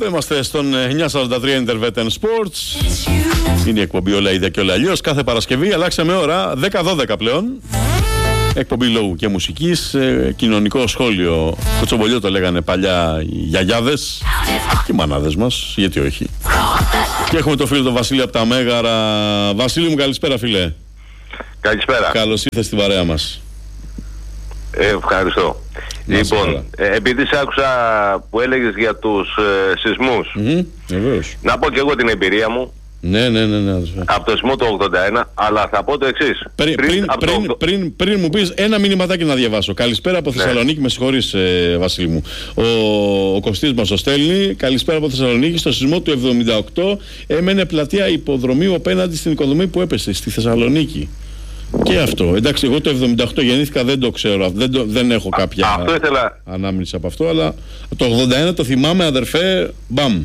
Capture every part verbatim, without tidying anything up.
Εδώ είμαστε στον εννιακόσια σαράντα τρία Intervetten Sports. Είναι η εκπομπή όλα ίδια και όλα αλλιώς. Κάθε Παρασκευή αλλάξαμε ώρα, δέκα δώδεκα πλέον. Εκπομπή λόγου και μουσικής, ε, κοινωνικό σχόλιο. Κοτσομπολιό το λέγανε παλιά οι γιαγιάδες και οι μανάδες μας, γιατί όχι. Και έχουμε το φίλο τον Βασίλη από τα Μέγαρα. Βασίλη μου, καλησπέρα φίλε. Καλησπέρα. Καλώς ήρθες στην παρέα μας. Ε, ευχαριστώ. Να λοιπόν, ε, επειδή σε άκουσα που έλεγες για τους ε, σεισμούς, mm-hmm, να πω και εγώ την εμπειρία μου. Ναι, ναι, ναι, ναι. Από το σεισμό του ογδόντα ένα, αλλά θα πω το εξής. Πριν, πριν, πριν, το... πριν, πριν μου πεις ένα μηνυματάκι να διαβάσω. Καλησπέρα από Θεσσαλονίκη, ναι. Με συγχωρείς ε, Βασίλη μου. Ο, ο Κωστής μας το στέλνει. Καλησπέρα από Θεσσαλονίκη. Στο σεισμό του εβδομήντα οκτώ έμενε πλατεία υποδρομίου απέναντι στην οικοδομή που έπεσε στη Θεσσαλονίκη. Και αυτό. Εντάξει, εγώ το εβδομήντα οκτώ γεννήθηκα, δεν το ξέρω. Δεν, το, δεν έχω κάποια αυτό ήθελα... ανάμνηση από αυτό, αλλά το ογδόντα ένα το θυμάμαι, αδερφέ, μπαμ.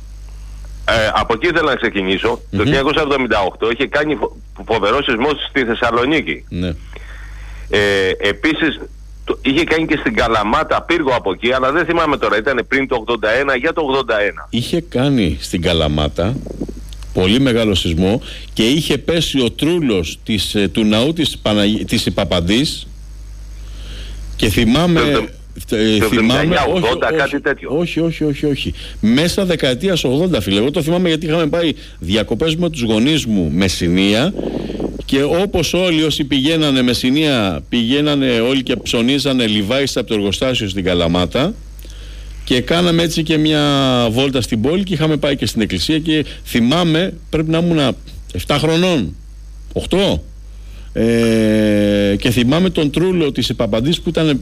Ε, από εκεί ήθελα να ξεκινήσω. Mm-hmm. Το χίλια εννιακόσια εβδομήντα οκτώ είχε κάνει φο, φοβερό σεισμό στη Θεσσαλονίκη. Ναι. Ε, επίσης το, είχε κάνει και στην Καλαμάτα πύργο από εκεί, αλλά δεν θυμάμαι τώρα, ήταν πριν το ογδόντα ένα για το ογδόντα ένα. Είχε κάνει στην Καλαμάτα πολύ μεγάλο σεισμό και είχε πέσει ο τρούλος της, του ναού της, Παναγι... της Παπαντής και θυμάμαι... Το εβδομήντα ογδόντα, όχι, κάτι τέτοιο. Όχι, όχι, όχι, όχι. Μέσα δεκαετίας ογδόντα, φίλε. Εγώ το θυμάμαι γιατί είχαμε πάει διακοπές με τους γονείς μου Μεσσηνία και όπως όλοι όσοι πηγαίνανε Μεσσηνία, πηγαίνανε όλοι και ψωνίζανε λιβάιστα από το εργοστάσιο στην Καλαμάτα και κάναμε έτσι και μια βόλτα στην πόλη και είχαμε πάει και στην εκκλησία και θυμάμαι, πρέπει να ήμουν επτά χρονών, οκτώ, ε, και θυμάμαι τον τρούλο της Παπαντής που ήταν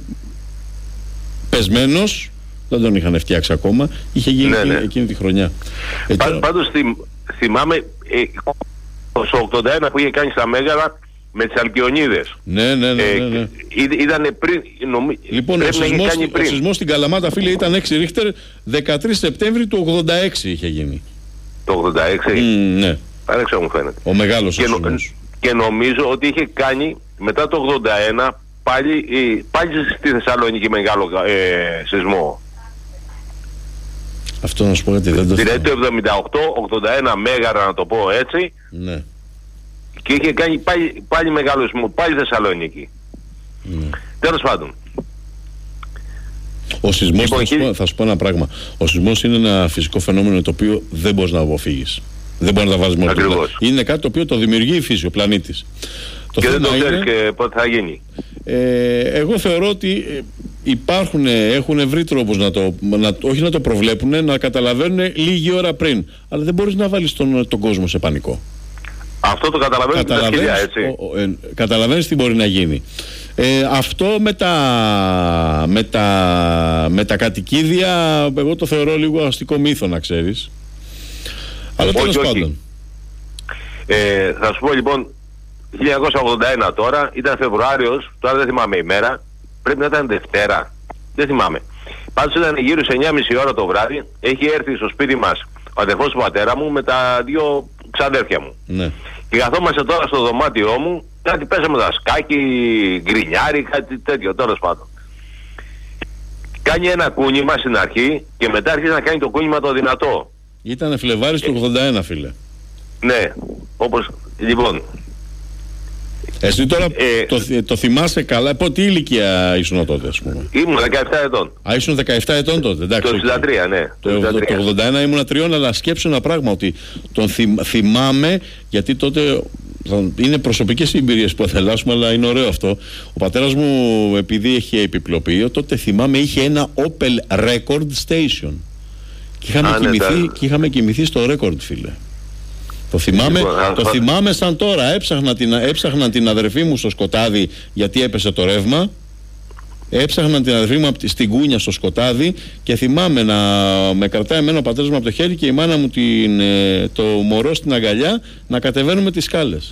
πεσμένος, δεν τον είχαν φτιάξει ακόμα, είχε γίνει ναι, ναι. εκείνη τη χρονιά. Ε, Πά, τώρα... Πάντως θυμ, θυμάμαι ε, στο ογδόντα ένα που είχε κάνει στα Μέγαρα με τις Αλκιονίδες. Ναι, ναι, ναι. Ε, ναι, ναι. Ήτανε πριν, νομι... Λοιπόν, ο σεισμός, ο σεισμός στην Καλαμάτα, φίλε, ήταν έξι ρίχτερ, δεκατρείς Σεπτέμβρη του ογδόντα έξι είχε γίνει. Το ογδόντα έξι? Mm, ναι. Παρέξα μου φαίνεται. Ο μεγάλος και, σεισμός. νο, και νομίζω ότι είχε κάνει μετά το ογδόντα ένα πάλι, πάλι στη Θεσσαλονίκη μεγάλο ε, σεισμό. Αυτό να σου πω γιατί δεν το δηλαδή το εβδομήντα οκτώ ογδόντα ένα Μέγαρα, να το πω έτσι. Ναι. Και είχε κάνει πάλι, πάλι μεγάλο σεισμό, πάλι Θεσσαλονίκη. Ναι. Τέλος πάντων. Ο σεισμός, λοιπόν, θα, σου πω, θα σου πω ένα πράγμα. Ο σεισμός είναι ένα φυσικό φαινόμενο το οποίο δεν μπορείς να αποφύγεις. Δεν μπορεί να τα βάζεις μόνο. Είναι κάτι το οποίο το δημιουργεί η φύση, ο πλανήτης. Το και δεν το ξέρεις είναι... και πότε θα γίνει. Ε, εγώ θεωρώ ότι υπάρχουν, έχουν βρει τρόπους να το, να, όχι να το προβλέπουν, να καταλαβαίνουν λίγη ώρα πριν. Αλλά δεν μπορείς να βάλεις τον, τον κόσμο σε πανικό. Αυτό το καταλαβαίνεις, καταλαβαίνεις, τα έτσι. Ο, ο, ε, καταλαβαίνεις τι μπορεί να γίνει. Ε, αυτό με τα, με, τα, με τα κατοικίδια εγώ το θεωρώ λίγο αστικό μύθο, να ξέρεις. Αλλά τέλος πάντων. Ε, θα σου πω λοιπόν, χίλια εννιακόσια ογδόντα ένα τώρα, ήταν Φεβρουάριος, τώρα δεν θυμάμαι η μέρα, πρέπει να ήταν Δευτέρα, δεν θυμάμαι. Πάντως ήταν γύρω σε εννιά και μισή ώρα το βράδυ, έχει έρθει στο σπίτι μας ο αδερφός του πατέρα μου με τα δύο ξαδέρφια μου. Ναι. Και καθόμαστε τώρα στο δωμάτιό μου, κάτι πέσαμε δασκάκι, γκρινιάρι, κάτι τέτοιο, τέλος πάντων. Κάνει ένα κούνημα στην αρχή και μετά άρχισε να κάνει το κούνημα το δυνατό. Ήτανε Φλεβάρης του ογδόντα ένα, φίλε. Ναι, όπως, λοιπόν. Εσύ τώρα ε, το, το θυμάσαι καλά, από τι ηλικία ήσουν τότε, ας πούμε? Ήμουν δεκαεπτά ετών. Α, ήσουν δεκαεπτά ετών τότε, εντάξει. Το εξήντα τρία, ναι. Το, το, το ογδόντα ένα ήμουν τριών, αλλά σκέψου ένα πράγμα, ότι τον θυμ, θυμάμαι, γιατί τότε είναι προσωπικές εμπειρίες που θα θελάσουμε, αλλά είναι ωραίο αυτό. Ο πατέρας μου, επειδή είχε επιπλοποιείο, τότε θυμάμαι είχε ένα Opel Record Station. Και είχαμε, Α, κοιμηθεί, ναι, και είχαμε κοιμηθεί στο Record, φίλε. Το θυμάμαι, λοιπόν, το θα... θυμάμαι σαν τώρα. Έψαχνα την, έψαχνα την αδερφή μου στο σκοτάδι γιατί έπεσε το ρεύμα. Έψαχνα την αδερφή μου στην κούνια στο σκοτάδι και θυμάμαι να με κρατάει εμένα ο πατέρας μου από το χέρι και η μάνα μου την, το μωρό στην αγκαλιά να κατεβαίνουμε τις σκάλες.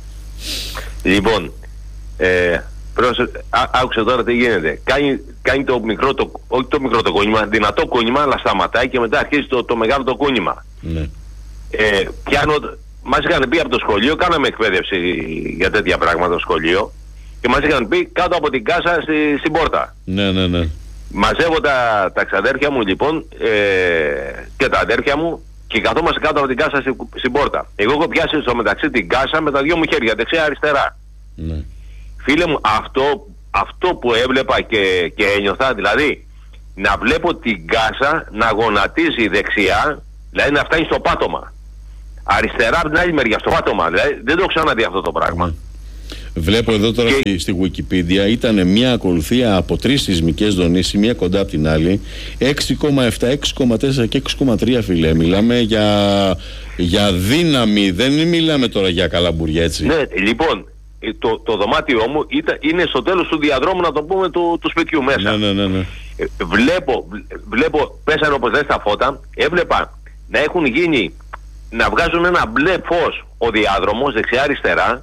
Λοιπόν, ε, πρόσε, α, άκουσε τώρα τι γίνεται. Κάνει, κάνει το μικρό, το, όχι το μικρό το κούνημα, δυνατό κούνημα, αλλά σταματάει και μετά αρχίζει το, το μεγάλο το κούνημα. Ναι. Ε, πιάνω, μας είχαν πει από το σχολείο, κάναμε εκπαίδευση για τέτοια πράγματα στο σχολείο και μας είχαν πει κάτω από την κάσα στη, στην πόρτα. Ναι, ναι, ναι. μαζεύω τα, τα ξαδέρφια μου λοιπόν ε, και τα αδέρφια μου και καθόμαστε κάτω από την κάσα στην, στην πόρτα. Εγώ έχω πιάσει στο μεταξύ την κάσα με τα δυο μου χέρια, δεξιά αριστερά. Ναι. Φίλε μου, αυτό, αυτό που έβλεπα και, και ένιωθα, δηλαδή να βλέπω την κάσα να γονατίζει δεξιά, δηλαδή να φτάνει στο πάτωμα. Αριστερά από την άλλη μεριά, στο πάτωμα. Δηλαδή δεν το έχω ξαναδεί αυτό το πράγμα. Ναι. Βλέπω εδώ τώρα και... στη Wikipedia ήταν μια ακολουθία από τρεις σεισμικές δονήσεις, μία κοντά από την άλλη, έξι κόμμα επτά, έξι κόμμα τέσσερα και έξι κόμμα τρία, φίλε. Μιλάμε για, για δύναμη, δεν μιλάμε τώρα για καλαμπουριά, έτσι. Ναι, λοιπόν, το, το δωμάτιό μου ήταν, είναι στο τέλος του διαδρόμου, να το πούμε, του, του σπιτιού μέσα. Ναι, ναι, ναι, ναι. Ε, βλέπω, βλέπω, πέσανε όπως λες τα φώτα, έβλεπα να έχουν γίνει, να βγάζουν ένα μπλε φως ο διάδρομος δεξιά-αριστερά,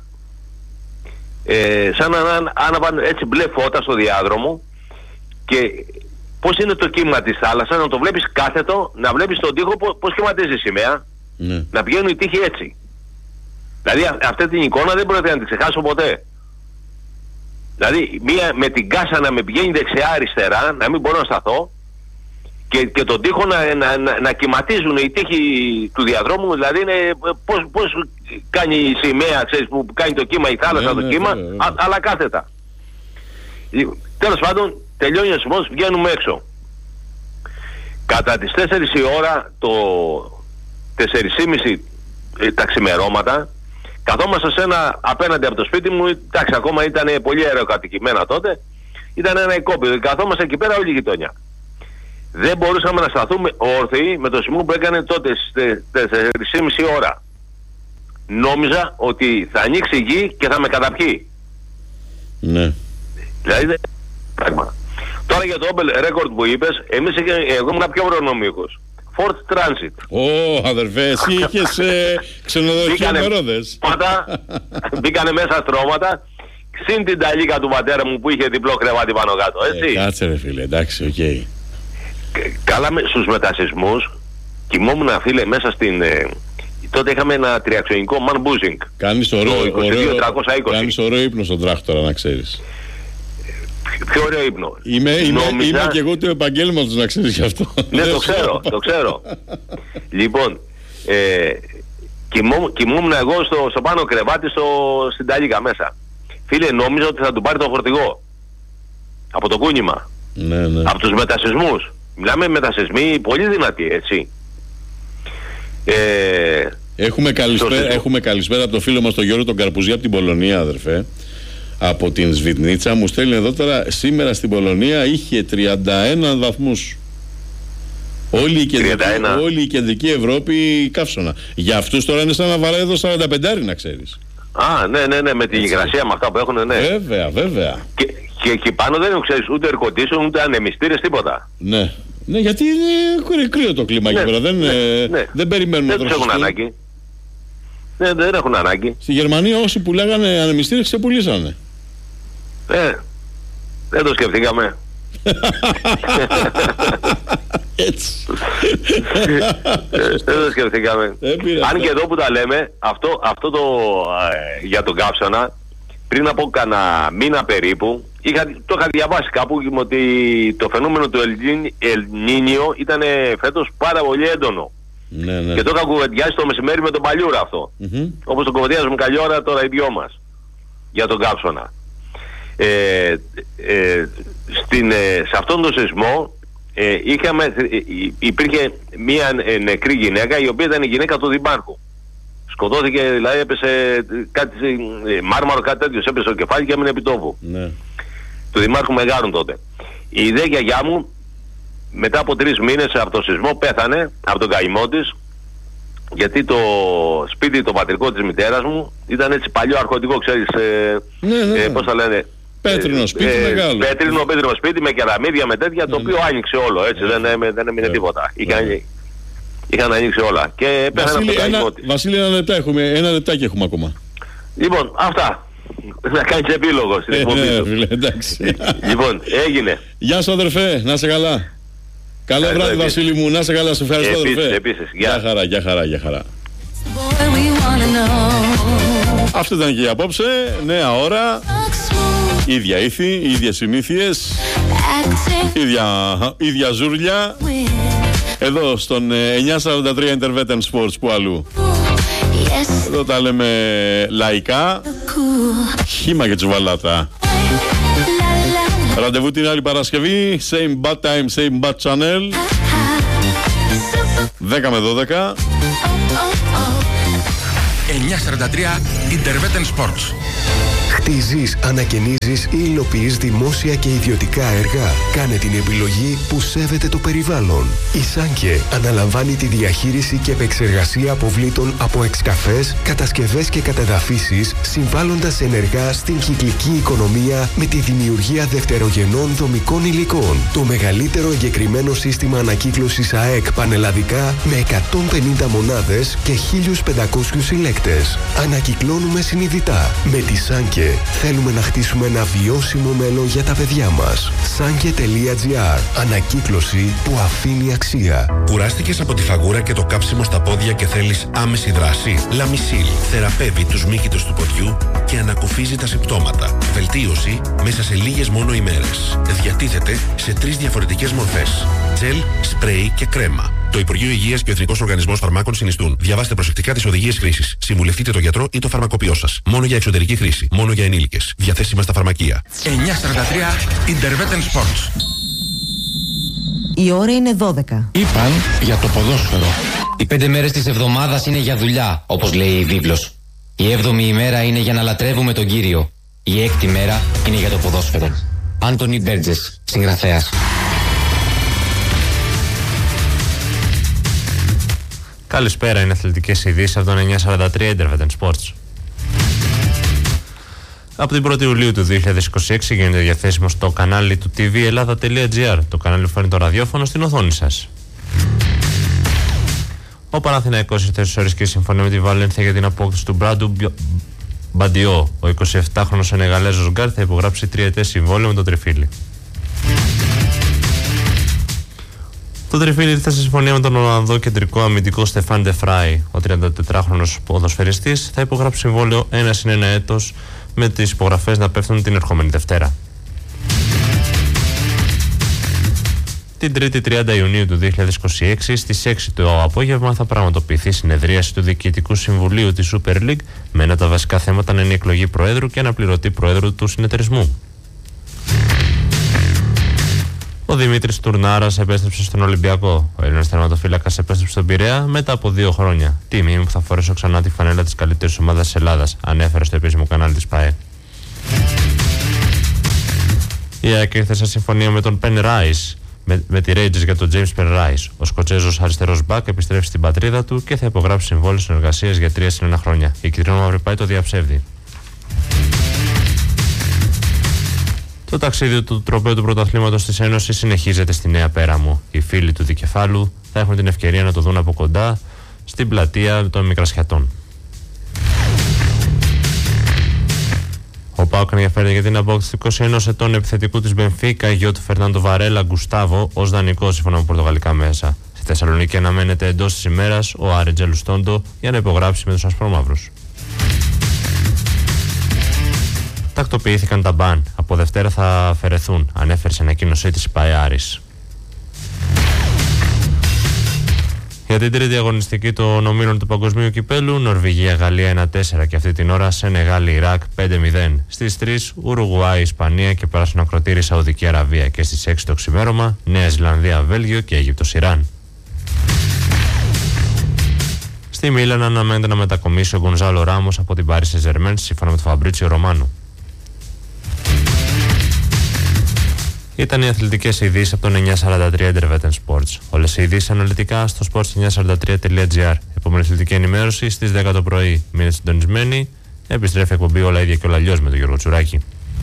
ε, σαν να άναβαν έτσι μπλε φώτα στο διάδρομο, και πώς είναι το κύμα της θάλασσας, να το βλέπεις κάθετο, να βλέπεις τον τοίχο πώς σχηματίζει η σημαία, Ναι. να πηγαίνουν οι τοίχοι έτσι. Δηλαδή α, αυτή την εικόνα δεν πρόκειται να την ξεχάσω ποτέ. Δηλαδή μία, με την κάσα να με πηγαίνει δεξιά-αριστερά, να μην μπορώ να σταθώ, και, και τον τοίχο να, να, να, να κυματίζουν οι τοίχοι του διαδρόμου, δηλαδή είναι, πώς, πώς κάνει η σημαία, ξέρεις, που κάνει το κύμα, η θάλασσα, ναι, το ναι, κύμα, ναι, ναι. Α, αλλά κάθετα. Τέλος πάντων, τελειώνει ο σεισμός, βγαίνουμε έξω. Κατά τις τέσσερις η ώρα, το τέσσερις και μισή ε, τα ξημερώματα, καθόμαστε σε ένα, απέναντι από το σπίτι μου, εντάξει, ακόμα ήταν πολύ αεροκατοικημένα τότε, ήταν ένα οικόπεδο, καθόμαστε εκεί πέρα όλη η γειτονιά. Δεν μπορούσαμε να σταθούμε όρθιοι με το σεισμό που έκανε τότε στις τέσσερις και μισή ώρα. Νόμιζα ότι θα ανοίξει η γη και θα με καταπιεί. Ναι. Δηλαδή δεν... πράγμα. Τώρα για το Opel Record που είπες, εμείς εγώ ήμουν πιο προνομίχος. Ford Transit. Ω, αδερφέ, εσύ είχες ε, ξενοδοχείο με ρόδες. Μπήκανε μέσα στρώματα, συν την ταλίκα του πατέρα μου που είχε διπλό κρεβάτι πάνω κάτω, έτσι. Ε, κάτσε ρε φίλε, εντάξει, οκ. Okay. Καλά, με, στους μετασυσμούς κοιμόμουν, φίλε, μέσα στην... Ε, τότε είχαμε ένα τριαξιονικό man boozing. Κάνεις ωραίο, ωραίο, κάνεις ωραίο ύπνο στον τράκτορα, να ξέρεις. Πιο ωραίο ύπνο. Είμαι, είμαι, Νόμιζα... είμαι και εγώ του επαγγέλματος, να ξέρεις γι' αυτό. Ναι, το ξέρω, το ξέρω. Λοιπόν, ε, κοιμώ, κοιμόμουν εγώ στο, στο πάνω κρεβάτι, στο, στην ταλίκα μέσα. Φίλε, νόμιζα ότι θα του πάρει το φορτηγό. Από το κούνημα. Ναι, ναι. Από τους μετασυσμούς. Μιλάμε μετασυσμοί πολύ δυνατοί, έτσι. Ε, έχουμε, καλησπέρα, έχουμε καλησπέρα από το φίλο μας τον Γιώργο τον Καρπουζή από την Πολωνία, αδερφέ. Από την Σβιτνίτσα. Μου στέλνει εδώ τώρα, σήμερα στην Πολωνία είχε τριάντα ένα βαθμούς. Όλη η, κεντρική, όλη η κεντρική Ευρώπη καύσωνα. Για αυτούς τώρα είναι σαν να βαράει εδώ σαράντα πέντε, να ξέρεις. Α, ναι, ναι, ναι, με την υγρασία με αυτά που έχουν, ναι. Βέβαια, βέβαια. Και, και εκεί πάνω δεν ξέρεις ούτε air condition, ούτε ανεμιστήρες, τίποτα. Ναι. Ναι, γιατί είναι κρύο το κλίμα εκεί πέρα. Δεν, ναι, ναι. δεν περιμένουν δεν να τους έχουν ανάγκη. Ναι, δεν έχουν ανάγκη. Στη Γερμανία όσοι που λέγανε ανεμιστήρες ξεπουλήσανε. Ε, δεν το σκεφτήκαμε. Έτσι. Δεν το σκεφτήκαμε. Αν και εδώ που τα λέμε, αυτό, αυτό το ε, για τον καύσωνα, πριν από κανένα μήνα περίπου, είχα, το είχα διαβάσει κάπου ότι το φαινόμενο του Ελνίνιο ήταν φέτος πάρα πολύ έντονο. Ναι, ναι. Και το είχα κουβεντιάσει το μεσημέρι με τον Παλιούρα αυτό. Mm-hmm. Όπως το κουβεντιάζουμε καλή ώρα τώρα οι δυο μας για τον καύσωνα. Ε, ε, στην, ε, σε αυτόν τον σεισμό ε, είχαμε, ε, υπήρχε μια ε, νεκρή γυναίκα, η οποία ήταν η γυναίκα του δημάρχου. Σκοτώθηκε, δηλαδή έπεσε κάτι, ε, μάρμαρο, κάτι τέτοιο, έπεσε στο κεφάλι και έμεινε επιτόπου. Ναι. Του δημάρχου Μεγάρουν τότε. Η δε γιαγιά μου μετά από τρεις μήνες από το σεισμό πέθανε από τον καημό της, γιατί το σπίτι το πατρικό της μητέρας μου ήταν έτσι παλιό αρχοντικό, ξέρεις, ε, ναι, ναι. Ε, πώς θα λένε, πέτρινο σπίτι ε, μεγάλο. Πέτρινο, πέτρινο σπίτι με κεραμίδια, με τέτοια, ναι, το οποίο ναι. άνοιξε όλο, έτσι, ναι. δεν, δεν, δεν έμεινε ναι. τίποτα. Είχαν, ναι. είχαν ανοίξει όλα και πέθανε από τον καημό της. Βασίλη, ένα λεπτά έχουμε, ένα λεπτάκι έχουμε ακόμα. Λοιπόν, αυτά. Να κάνεις επίλογο στην εκπομπή ε, ναι, σου. φίλε, εντάξει. Λοιπόν, έγινε. Γεια σου αδερφέ, να σε καλά. Καλό βράδυ Βασίλη μου, να σε καλά, σε ευχαριστώ επίσης, αδερφέ. Επίσης, γεια χαρά, γεια χαρά, γεια χαρά. Αυτό ήταν και η απόψε, νέα ώρα, ίδια ήθη, ίδιες συνήθειες. Ίδια, ίδια ζούρλια. Εδώ στον εννιακόσια σαράντα τρία Intervetan Sports, που αλλού. Εδώ τα λέμε λαϊκά. Χύμα και τσουβαλάτα. Ραντεβού την άλλη Παρασκευή. Same bad time, same bad channel. δέκα με δώδεκα. εννιακόσια σαράντα τρία Intervetan Sports. Χτίζεις, ανακαινίζεις ή υλοποιείς δημόσια και ιδιωτικά έργα. Κάνε την επιλογή που σέβεται το περιβάλλον. Η Σάνκε αναλαμβάνει τη διαχείριση και επεξεργασία αποβλήτων από εξκαφές, κατασκευές και κατεδαφίσεις, συμβάλλοντας ενεργά στην κυκλική οικονομία με τη δημιουργία δευτερογενών δομικών υλικών. Το μεγαλύτερο εγκεκριμένο σύστημα ανακύκλωσης ΑΕΚ πανελλαδικά με εκατόν πενήντα μονάδες και χίλιους πεντακόσιους συλλέκτες. Ανακυκλώνουμε συνειδητά. Με τη Σάνκε θέλουμε να χτίσουμε ένα βιώσιμο μέλλον για τα παιδιά μας. Sanke τελεία τζι άρ. Ανακύκλωση που αφήνει αξία. Κουράστηκες από τη φαγούρα και το κάψιμο στα πόδια και θέλεις άμεση δράση? Λαμισίλ θεραπεύει τους μύκητους του ποδιού και ανακουφίζει τα συμπτώματα. Βελτίωση μέσα σε λίγες μόνο ημέρες. Διατίθεται σε τρεις διαφορετικές μορφές: τζελ, σπρέι και κρέμα. Το Υπουργείο Υγείας και ο Εθνικός Οργανισμός Φαρμάκων συνιστούν. Διαβάστε προσεκτικά τις οδηγίες χρήσης. Συμβουλευτείτε τον γιατρό ή το φαρμακοποιό σας. Μόνο για εξωτερική χρήση. Μόνο για ενήλικες. Διαθέσιμα στα φαρμακεία. εννιακόσια σαράντα τρία Intervetan Sports. Η ώρα είναι δώδεκα. Είπαν για το ποδόσφαιρο. Οι πέντε μέρες της εβδομάδας είναι για δουλειά, όπως λέει η βίβλος. Η έβδομη ημέρα είναι για να λατρεύουμε τον Κύριο. Η έκτη μέρα είναι για το ποδόσφαιρο. Άντονι Μπέρτζες, συγγραφέας. Καλησπέρα, είναι αθλητικές ειδήσεις από τον εννιακόσια σαράντα τρία Intervetan Sports. Από την πρώτη Ιουλίου του δύο χιλιάδες είκοσι έξι γίνεται διαθέσιμο στο κανάλι του τι βι Ελλάδα τελεία τζι άρ, το κανάλι που φέρνει το ραδιόφωνο στην οθόνη σας. Ο Παναθηναϊκός ήρθε στις ώρες και συμφωνεί με τη Βαλένθια για την απόκτηση του Μπράντου Μπαντιό. Ο εικοσιεπτάχρονος Σενεγαλέζος γκάρ θα υπογράψει τριετές συμβόλαιο με τον Τριφίλι. Το Τριφίλι ήρθε σε συμφωνία με τον Ολλανδό κεντρικό αμυντικό Στεφάν Ντε Φράι. Ο τριαντατετράχρονος ποδοσφαιριστής θα υπογράψει συμβόλαιο ένα συν ένα έτος, με τις υπογραφές να πέφτουν την ερχόμενη Δευτέρα. Την Τρίτη τριάντα Ιουνίου του δύο χιλιάδες είκοσι έξι στις έξι το απόγευμα θα πραγματοποιηθεί συνεδρίαση του Διοικητικού Συμβουλίου της Super League, με ένα τα βασικά θέματα να είναι η εκλογή Προέδρου και αναπληρωτή Προέδρου του συνεταιρισμού. Ο Δημήτρης Τουρνάρας επέστρεψε στον Ολυμπιακό. Ο Έλληνας τερματοφύλακας επέστρεψε στον Πειραιά μετά από δύο χρόνια. Τιμή που θα φορέσω ξανά τη φανέλα της καλύτερης ομάδας της Ελλάδας, ανέφερε στο επίσημο κανάλι της ΠΑΕ. Η ΑΕΚ ήρθε σε συμφωνία με τον Πεν Ράις, με, με τη Rangers για τον James Πεν Ράις. Ο Σκοτσέζος αριστερός μπακ επιστρέφει στην πατρίδα του και θα υπογράψει συμβόλαιο συνεργασίας για τρία συν ένα χρόνια. Η κυτρινόμαυρη ΠΑΕ το διαψεύδει. Το ταξίδι του τροπαίου του πρωταθλήματος της Ένωσης συνεχίζεται στη Νέα Πέραμο. Οι φίλοι του δικεφάλου θα έχουν την ευκαιρία να το δουν από κοντά στην πλατεία των Μικρασιατών. Ο ΠΑΟΚ ενδιαφέρεται για την απόκτηση του είκοσι ενός ετών επιθετικού της Μπενφίκα, γιο του Φερνάντο Βαρέλα Γκουστάβο, ως δανεικό σύμφωνα με πορτογαλικά μέσα. Στη Θεσσαλονίκη αναμένεται εντός της ημέρας ο Άρετζε Λουστόντο για να υπογράψει με τους ασπρόμαυρους. Τακτοποιήθηκαν τα μπαν. Από Δευτέρα θα αφαιρεθούν, ανέφερε σε ανακοίνωσή της η ΠΑΕ Άρης. Για την τρίτη αγωνιστική των ομίλων του Παγκοσμίου Κυπέλου, Νορβηγία-Γαλλία ένα τέσσερα και αυτή την ώρα Σενεγάλη-Ιράκ πέντε μηδέν. Στις τρεις Ουρουγουάη, Ισπανία και πράσινο ακροτήρι Σαουδική Αραβία. Και στις έξι το ξημέρωμα Νέα Ζηλανδία, Βέλγιο και Αίγυπτος Ιράν. Στη Μίλαν αναμένεται να μετακομίσει ο Γκονζάλο Ράμος από την Πάρι Σεν-Ζερμέν, σύμφωνα με τον Φαμπρίτσιο Ρωμάνο. Ήταν οι αθλητικές ειδήσεις από τον εννιακόσια σαράντα τρία Intervetan Sports. Όλες οι ειδήσεις αναλυτικά στο sports εννιακόσια σαράντα τρία τελεία τζι άρ. Επόμενη αθλητική ενημέρωση στις δέκα το πρωί. Μείνετε συντονισμένοι. Επιστρέφει εκπομπή Όλα ίδια και όλα αλλιώς με τον Γιώργο Τσουράκη.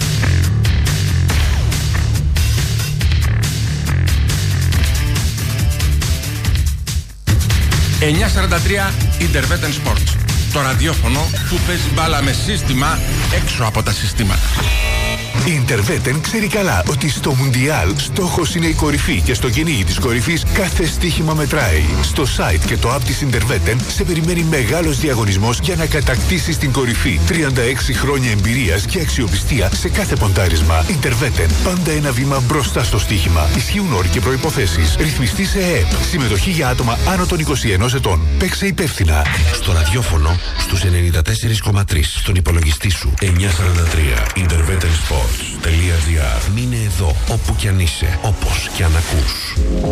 εννιακόσια σαράντα τρία Intervetan Sports. Το ραδιόφωνο που παίζει μπάλα με σύστημα έξω από τα συστήματα. Η Interveten ξέρει καλά ότι στο Μουντιάλ στόχος είναι η κορυφή και στο κυνήγι της κορυφής κάθε στοίχημα μετράει. Στο site και το app της Interveten σε περιμένει μεγάλος διαγωνισμός για να κατακτήσεις την κορυφή. τριάντα έξι χρόνια εμπειρίας και αξιοπιστία σε κάθε ποντάρισμα. Interveten. Πάντα ένα βήμα μπροστά στο στοίχημα. Ισχύουν όροι και προϋποθέσεις. Ρυθμιστή σε ΕΕΠ. Συμμετοχή για άτομα άνω των είκοσι ενός ετών. Παίξε υπεύθυνα. Στο ραδιόφωνο στους ενενήντα τέσσερα κόμμα τρία. Στον υπολογιστή σου εννιακόσια σαράντα τρία. intervetensports τελεία gr. Μείνε εδώ όπου κι αν είσαι, όπως κι αν ακούς.